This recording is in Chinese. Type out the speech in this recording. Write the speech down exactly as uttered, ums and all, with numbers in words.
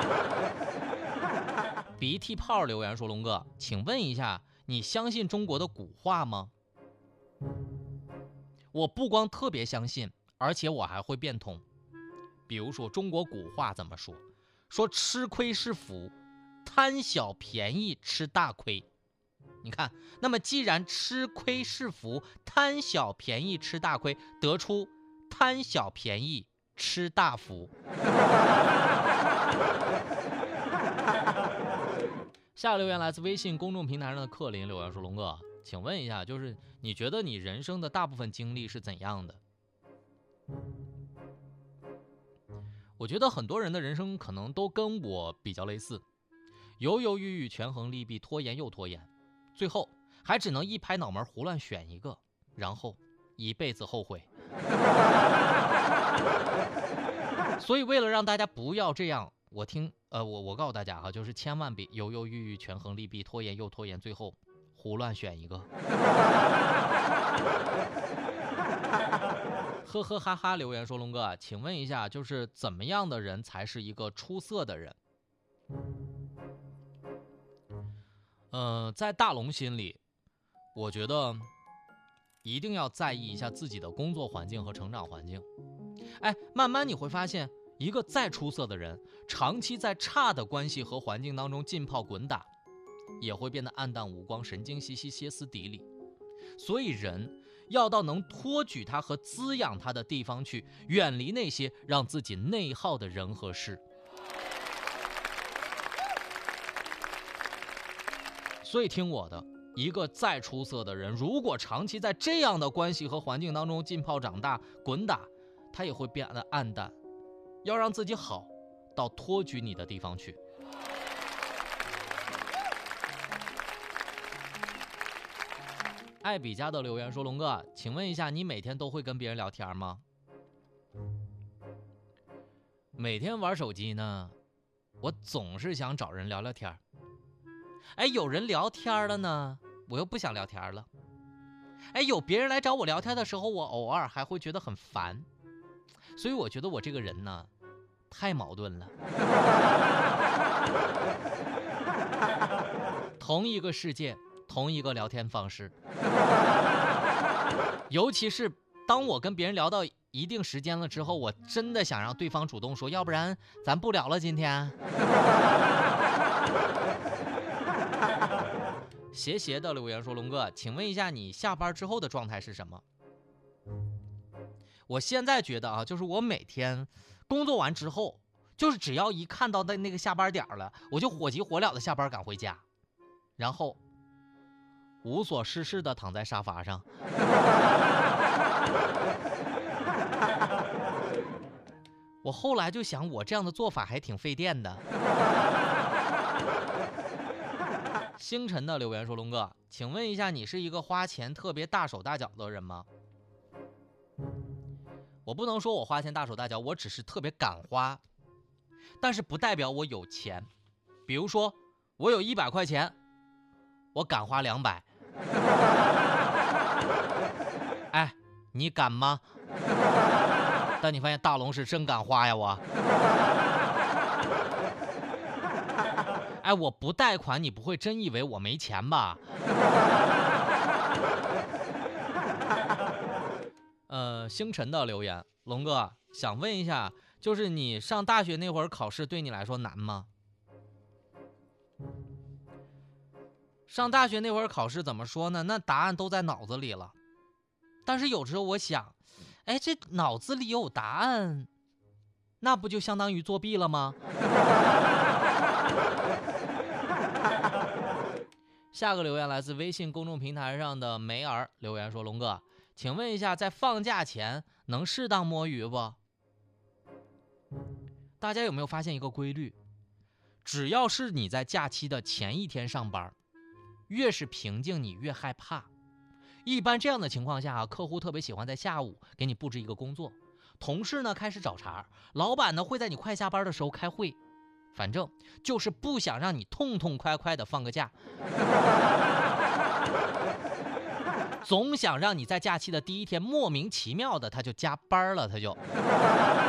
鼻涕泡留言说：龙哥，请问一下，你相信中国的古话吗？我不光特别相信，而且我还会变通。比如说中国古话怎么说？说吃亏是福，贪小便宜吃大亏。你看，那么既然吃亏是福，贪小便宜吃大亏，得出贪小便宜吃大福。下个留言来自微信公众平台上的克林留言说：龙哥，请问一下，就是你觉得你人生的大部分经历是怎样的？我觉得很多人的人生可能都跟我比较类似，犹犹豫豫，权衡利弊，拖延又拖延，最后还只能一拍脑门胡乱选一个，然后一辈子后悔。所以为了让大家不要这样，我听呃我我告诉大家哈，就是千万别犹犹豫豫，权衡利弊，拖延又拖延，最后胡乱选一个。呵呵哈哈留言说：龙哥，请问一下，就是怎么样的人才是一个出色的人？呃，在大龙心里，我觉得一定要在意一下自己的工作环境和成长环境。哎，慢慢你会发现，一个再出色的人，长期在差的关系和环境当中浸泡滚打，也会变得黯淡无光，神经兮兮，歇斯底里。所以人要到能托举他和滋养他的地方去，远离那些让自己内耗的人和事。所以听我的，一个再出色的人，如果长期在这样的关系和环境当中浸泡长大滚打，他也会变得暗淡。要让自己好，到托举你的地方去。艾比家的留言说：龙哥，请问一下，你每天都会跟别人聊天吗？每天玩手机呢，我总是想找人聊聊天。哎，有人聊天了呢，我又不想聊天了。哎，有别人来找我聊天的时候，我偶尔还会觉得很烦。所以我觉得我这个人呢，太矛盾了。同一个世界，同一个聊天方式，尤其是当我跟别人聊到一定时间了之后，我真的想让对方主动说，要不然咱不聊了今天。斜斜的留言说：龙哥，请问一下，你下班之后的状态是什么？我现在觉得啊，就是我每天工作完之后，就是只要一看到的那个下班点了，我就火急火燎的下班赶回家，然后无所事事的躺在沙发上。我后来就想，我这样的做法还挺费电的。星辰的留言说：龙哥，请问一下，你是一个花钱特别大手大脚的人吗？我不能说我花钱大手大脚，我只是特别敢花，但是不代表我有钱。比如说我有一百块钱，我敢花两百。哎，你敢吗？但你发现大龙是真敢花呀，我。哎，我不贷款，你不会真以为我没钱吧？呃，星辰的留言，龙哥想问一下，就是你上大学那会儿考试对你来说难吗？上大学那会儿考试怎么说呢？那答案都在脑子里了，但是有时候我想，哎，这脑子里有答案，那不就相当于作弊了吗？下个留言来自微信公众平台上的梅儿留言说：龙哥，请问一下，在放假前能适当摸鱼不？大家有没有发现一个规律？只要是你在假期的前一天上班，越是平静你越害怕。一般这样的情况下，客户特别喜欢在下午给你布置一个工作，同事呢开始找茬，老板呢会在你快下班的时候开会，反正就是不想让你痛痛快快的放个假。总想让你在假期的第一天莫名其妙的他就加班了，他就